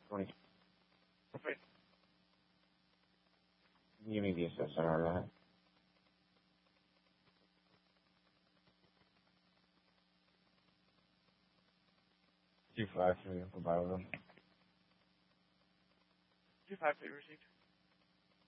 20. Give me the assessment on that. 2-5 for both of them. 2-5 to be received.